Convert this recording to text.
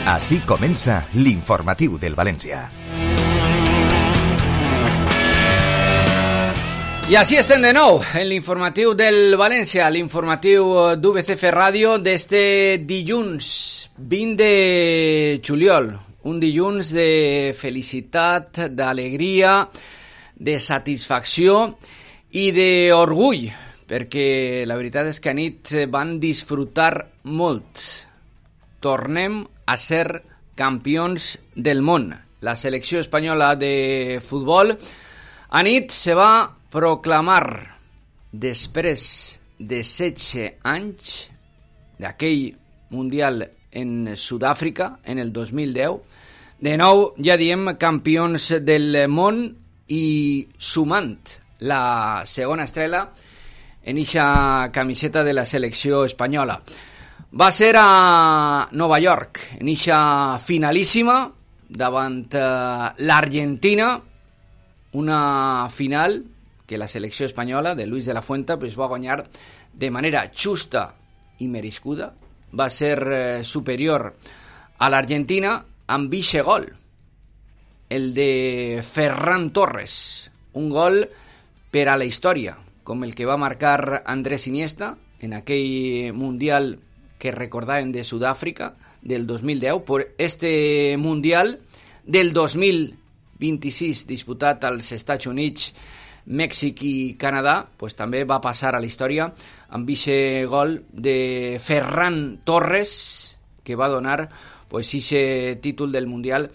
Així comença l'informatiu del València. I així estem de nou en l'informatiu del València, l'informatiu d'UBCF Ràdio d'este dilluns 20 de juliol. Un dilluns de felicitat, d'alegria, de satisfacció i d'orgull, perquè la veritat és que anit van disfrutar molt. Tornem a ser campions del món. La selecció espanyola de futbol anit se va proclamar després de 16 anys d'aquell Mundial en Sud-àfrica en el 2010, de nou ja diem campions del món i sumant la segona estrella en eixa camiseta de la selecció espanyola. Va ser a Nova York, en eixa finalíssima davant l'Argentina, una final que la selecció espanyola de Luis de la Fuente pues, va guanyar de manera justa i merescuda. Va ser superior a l'Argentina amb eixe gol, el de Ferran Torres, un gol per a la història, com el que va marcar Andrés Iniesta en aquell Mundial que recordàvem de Sud-àfrica del 2010, per este Mundial del 2026 disputat als Estats Units, Mèxic i Canadà, pues també va passar a la història amb eixe gol de Ferran Torres que va donar pues eixe títol del Mundial